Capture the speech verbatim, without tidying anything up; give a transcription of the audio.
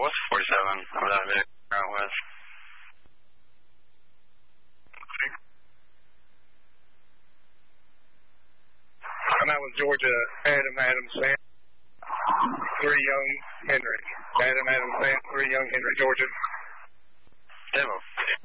what's forty-seven over that vehicle out west? Okay. And that was Georgia Adam Adams Sam. Three young Henry. Adam Adams Sam, three young Henry, Georgia. Demo.